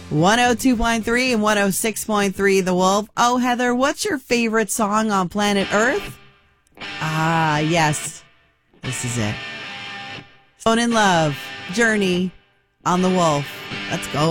102.3 and 106.3 The Wolf. Oh, Heather, what's your favorite song on planet Earth? Ah, yes. This is it. Phone in Love, Journey on The Wolf. Let's go.